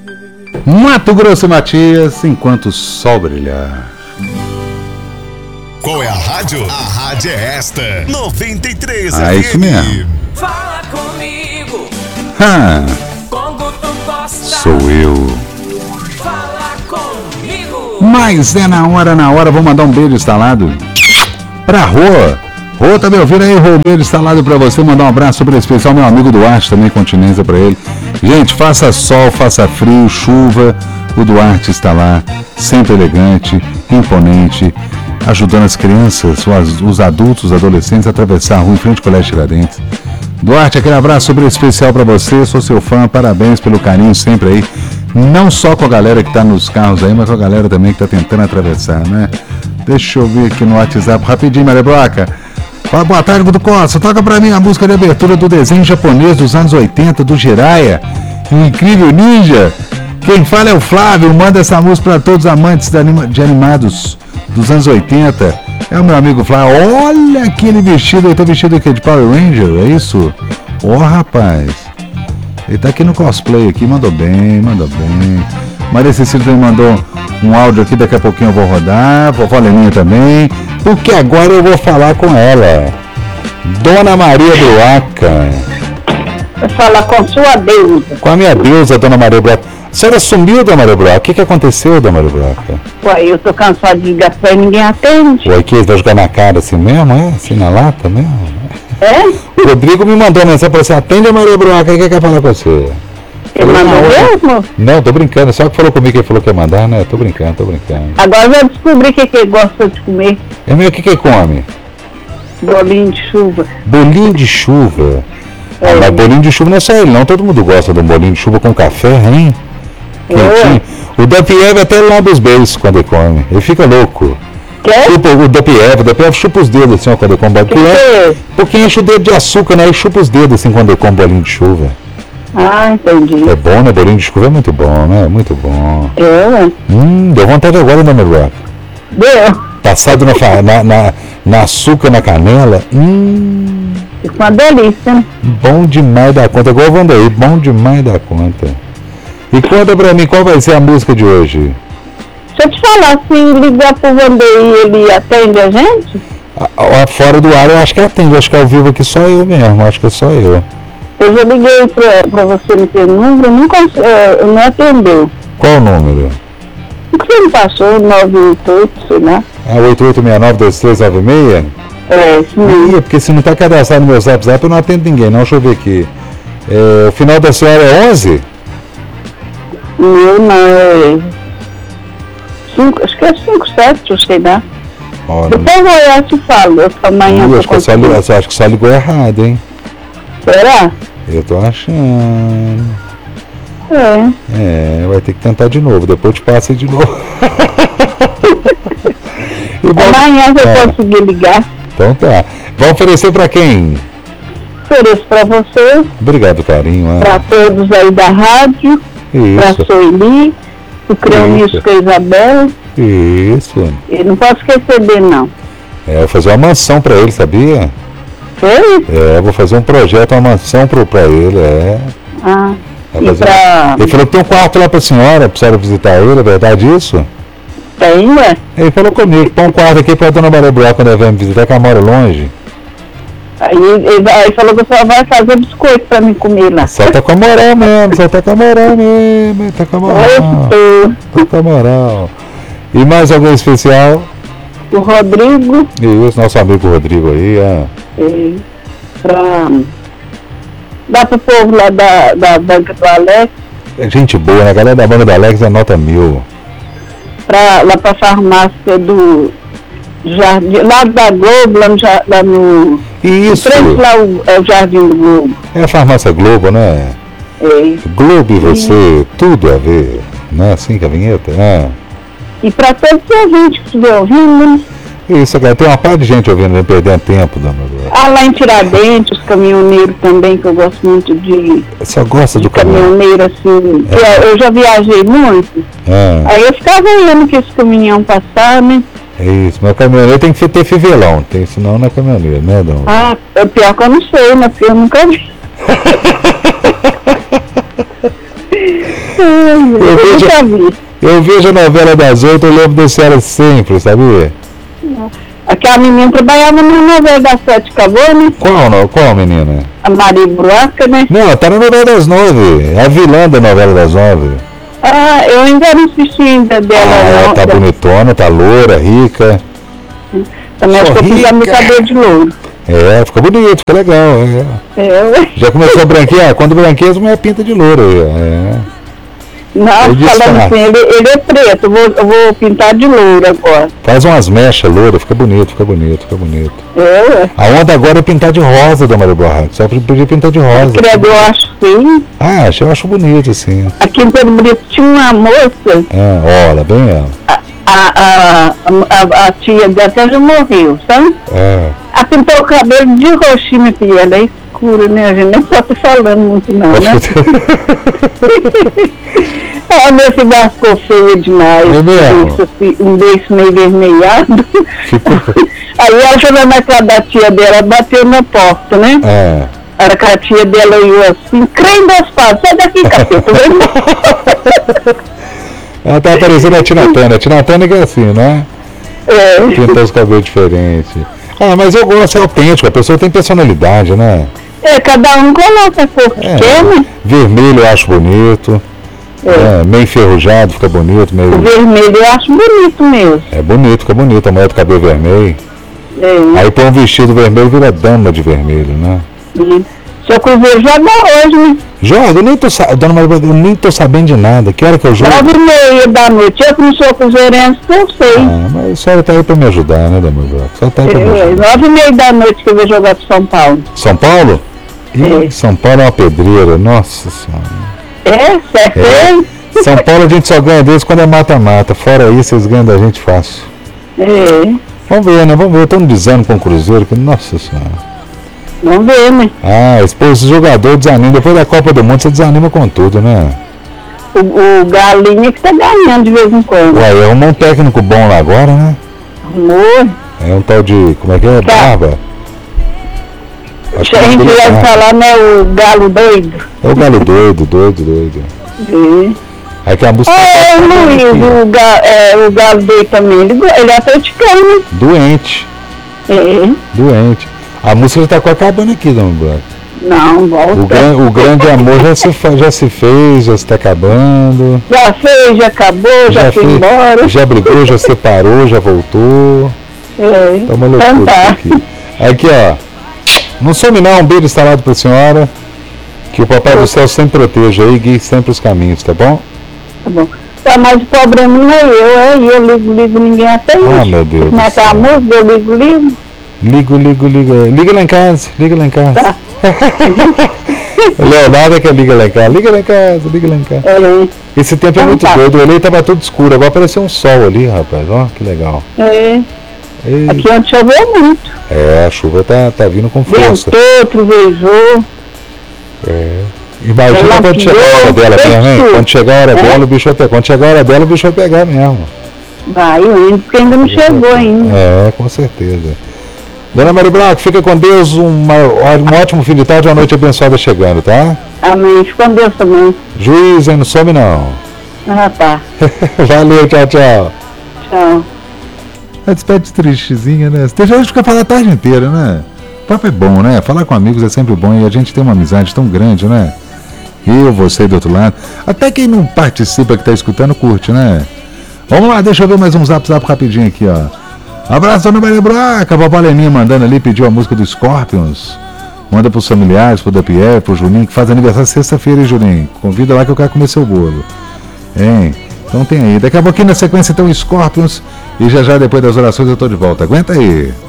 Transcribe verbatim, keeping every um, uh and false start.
Mato Grosso e Matias, enquanto o sol brilhar. Qual é a rádio? A rádio é esta, noventa e três Ah, F M. isso mesmo. Fala comigo. Ah, Como tu gosta. sou eu. Fala comigo. Mas é na hora, na hora, vou mandar um beijo instalado pra Rô. Rô, tá me ouvindo aí, Rô? Um beijo instalado pra você, mandar um abraço super especial, meu amigo Duarte, também continência pra ele. Gente, faça sol, faça frio, chuva, o Duarte está lá, sempre elegante, imponente, ajudando as crianças, os, os adultos, os adolescentes a atravessar a rua em frente ao Colégio Tiradentes. Duarte, aquele abraço super especial pra você, sou seu fã, parabéns pelo carinho sempre aí, não só com a galera que tá nos carros aí, mas com a galera também que tá tentando atravessar, né? Deixa eu ver aqui no WhatsApp, rapidinho, Maria Broca. Fala, boa tarde, Guto Costa, toca pra mim a música de abertura do desenho japonês dos anos oitenta, do Jiraiya, o Incrível Ninja. Quem fala é o Flávio, manda essa música pra todos os amantes de, anima- de animados dos anos oitenta. É o meu amigo Flávio, olha aquele vestido, ele tá vestido aqui de Power Ranger, é isso? Ó, oh, rapaz, ele tá aqui no cosplay aqui, mandou bem, mandou bem. Maria Cecília também mandou um áudio aqui, daqui a pouquinho eu vou rodar, vovó Leninha também, porque agora eu vou falar com ela, Dona Maria Bruaca. Fala com sua deusa. Com a minha deusa, Dona Maria Bruaca. A senhora sumiu, Dona Maria Bruaca. O que, que aconteceu, Dona Maria Bruaca? Ué, eu tô cansado de ligar pra ele, ninguém atende. Ué, que ele vai jogar na cara assim mesmo, é? Assim na lata mesmo? É? O Rodrigo me mandou uma mensagem, falou assim, atende a Maria Bruaca, o que quer falar com você? Ele mandou mesmo? Não, tô brincando, só que falou comigo que ele falou que ia mandar, né? Tô brincando, tô brincando. Agora eu já descobri o que, que ele gosta de comer. É meu, o que que ele come? Bolinho de chuva. Bolinho de chuva. Ah, mas bolinho de chuva não é só ele, não. Todo mundo gosta de um bolinho de chuva com café, hein? Quentinho. O Dapiev até lambe os beijos quando ele come. Ele fica louco. Quer? Chupa o Dapiev, o Dapiev chupa os dedos assim ó, quando ele come bolinho. Que É, porque enche o dedo de açúcar, né? Ele chupa os dedos assim quando ele come bolinho de chuva. Ah, entendi. É bom, né? Bolinho de chuva é muito bom, né? Muito bom. É, Hum, deu vontade agora, né, meu brother? deu. Passado na, fa- na, na, na açúcar, na canela. Hum, Fica uma delícia, né? bom demais da conta. Igual o Vandaí, bom demais da conta. E conta pra mim, qual vai ser a música de hoje? Deixa eu te falar, se ligar pro Vandeir, ele atende a gente? A, a, fora do ar eu acho que atende, acho que ao vivo aqui só eu mesmo, acho que é só eu. Eu já liguei pra, pra você no teu número, não, cons- eh, não atendeu. Qual o número? O que você me passou? nove oito oito, sei lá. É oito oito seis nove dois três nove seis? É, isso mesmo. Ih, porque se não tá cadastrado no meu zap zap eu não atendo ninguém, não, deixa eu ver aqui. É, o final da senhora é onze? Meu não, é... Cinco, acho que é cinco sete, eu sei lá. Olha, Depois eu te falo, eu amanhã eu acho, que é só, li- eu acho que só ligou errado, hein? Será? Eu tô achando. É. É, vai ter que tentar de novo, depois eu te passo aí de novo. E bom- Amanhã eu É. conseguir ligar. Então tá. Vai oferecer pra quem? Ofereço pra você, Obrigado, carinho. ah. pra todos aí da rádio, pra Isso, Soeli, o Creonisco Isso. com a Isabel. isso. Eu não posso esquecer dele, não. É, eu vou fazer uma mansão pra ele, sabia? Foi? É, eu vou fazer um projeto, uma mansão pro, pra ele, é. Ah. Vai E fazer- pra... Ele falou que tem um quarto lá pra senhora, pra senhora visitar ele, é verdade isso? Tem, ué? Ele falou comigo, põe um quarto aqui pra dona Maria Broca quando ela vai me visitar, que ela mora longe. Aí ele vai- aí falou que só vai fazer biscoito pra mim comer lá. Só tá com a moral mesmo, só tá com a moral mesmo, ele tá com a moral. Eu Tá com a moral. E mais alguém especial? tô, o Rodrigo, E esse nosso amigo Rodrigo aí, ah. eh, pra... Dá pro povo lá da, da banca do Alex, É gente boa, né? A galera da banda da Alex é nota mil. pra, lá pra farmácia do Jardim, lá da Globo, lá no, ja- lá no Isso, frente lá o, é o Jardim do Globo. é a farmácia Globo, né? É. Globo e você, tudo a ver. Não é assim que a vinheta? É. E pra todos os ouvintes que estiver ouvindo, né? Isso, cara, tem uma parte de gente ouvindo, não perdendo tempo, dona Maria. Ah, lá em Tiradentes, os caminhoneiros também, que eu gosto muito de, Só gosta do de caminhão. caminhoneiro, assim, que eu, eu já viajei muito. É, Aí eu ficava olhando que esse caminhão passar, né? é isso, mas o caminhoneiro tem que ter fivelão, tem, senão não é caminhoneiro, né, dona? Ah, é pior que eu não sei, né? Porque eu nunca vi. Eu, Eu vejo- nunca vi. Eu vejo a novela das oito, eu lembro da senhora sempre, sabia? Aquela menina trabalhava na novela das sete acabou, né? Qual, no- qual menina? A Maria Bruaca, né? Não, tá na novela das nove. É a vilã da novela das nove. Ah, eu ainda não assisti ainda dela, Ah, não. tá Da- bonitona, tá loura, rica. Também acho que eu Só fiz meu rica. cabelo de louro. É, fica bonito, fica legal. é. É, ué. Já começou a branquear? Quando branqueia, as mulheres pinta de loura. É. Não, Eu disse, falando ah. assim, ele, ele é preto, eu vou, eu vou pintar de louro agora. Faz umas mechas louras, fica bonito, fica bonito, fica bonito. É, ué. A onda agora é pintar de rosa, da Maria Borracha. Só podia pintar de rosa. Credo, eu acho sim. Ah, eu acho bonito, assim. Aqui em Pedro Brito tinha uma moça, É, olha, bem ela. a, a, a, a tia dela até já morreu, sabe? É. Ela pintou o cabelo de roxinho, minha filha, ela é escura, né? A gente nem pode estar falando muito não, né? Ah, meu filho ficou feio demais. É mesmo? Um beiço assim, um beiço meio vermelhado. Ficou. Aí ela foi mais pra da tia dela, bateu na porta, né? É. A hora que a tia dela olhou assim, crê em Deus, Pai, sai daqui, capeta. Ela tá parecendo a Tina Turner. A Tina Turner que é assim, né? É, Pintar os cabelos diferentes. Ah, mas eu gosto, é autêntico. A pessoa tem personalidade, né? é, cada um coloca a cor que É. quer, né? Vermelho eu acho bonito. É. É, meio enferrujado, fica bonito. O Meio... vermelho eu acho bonito mesmo. É bonito, fica bonito. A mulher do cabelo vermelho. É. Aí põe um vestido vermelho, vira dama de vermelho, né? E seu cruzeiro joga hoje, né? Joga, eu nem tô, sa- dona Maria, eu nem tô sabendo de nada. Que hora que eu jogo? Nove e meia da noite. Eu que não sou cruzeirense, não sei. Ah, mas a senhora tá aí pra me ajudar, né, dona Maria? Só tá aí pra me É, ajudar. nove e meia da noite que eu vou jogar pro São Paulo. São Paulo? Ih, É. São Paulo é uma pedreira, nossa senhora. É, certo? É. São Paulo a gente só ganha deles quando é mata-mata. Fora isso, eles ganham da gente fácil. É. Vamos ver, né? Vamos ver. Eu tô no desânimo com o Cruzeiro, que nossa senhora. Vamos ver, né? Ah, esse, pô, esse jogador desanima. Depois da Copa do Mundo, você desanima com tudo, né? O, o Galinha que tá ganhando de vez em quando. Ué, arrumou um técnico bom lá agora, né? Amor. É um tal de. Como é que é? Tá. Barba. Acho que A o nome gente dele é vai Barba. falar, né? O Galo doido. É o Galo doido, doido, doido. É. Aí que a música. É, o Luiz, o, ga, é, o Galo doido também. Ele, go- ele é atleticano. Doente, É. doente. A música já tá quase acabando aqui, dona Branca. Não, volta. O, gran, o grande amor já se, fa- já se fez, já está acabando. Já fez, já acabou, já, foi fez- embora. já brigou, já separou, já voltou. É. Tá uma Então loucura tá. isso aqui. Aqui, ó. Não some não, um beijo instalado pra senhora. Que o Papai do Céu sempre proteja aí e guie sempre os caminhos, tá bom? Tá bom. Tá, mas o problema não é eu, é eu ligo, ligo ninguém até hoje. Ah, meu Deus Como é do que é a céu. música? Eu ligo, ligo. Ligo, ligo, ligo. Liga lá em casa, liga lá em casa. Tá. Leonardo é que é liga lá em casa. Liga lá em casa, liga lá em casa. É, Esse tempo é Então muito tá. doido. Eu olhei e tava tudo escuro. Agora apareceu um sol ali, rapaz. Ó, que legal. é. Ei. Aqui onde choveu muito. É, a chuva tá, tá vindo com força. Ventou, trovejou. É. Imagina Ela quando chegar a hora tirou, dela fez mesmo, hein? tudo. Quando chegar a hora É? dela, o bicho vai pegar. Quando chegar a hora dela, o bicho vai pegar mesmo. Vai indo, porque ainda não chegou ainda. É, com certeza. Dona Maria Branco, fica com Deus. Uma, um ótimo fim de tarde, uma noite abençoada chegando, tá? Amém. Fica com Deus também. Juiz, hein? Não some não. Ah, tá. Valeu, tchau, tchau. Tchau. A despede tristezinha, né? Tem gente que fica falando a tarde inteira, né? O papo é bom, né? Falar com amigos é sempre bom e a gente tem uma amizade tão grande, né? Eu, você do outro lado. Até quem não participa, que tá escutando, curte, né? Vamos lá, deixa eu ver mais um zap zap rapidinho aqui, ó. Abraço, dona Maria Braca. A Papai Leninha mandando ali, pediu a música do Scorpions. Manda pros familiares, pro Dapier, pro Juninho, que faz aniversário sexta-feira, hein, Juninho? Convida lá que eu quero comer seu bolo. Hein? Então tem aí. Daqui a pouquinho na sequência tem o Scorpions. E já já depois das orações eu tô de volta. Aguenta aí.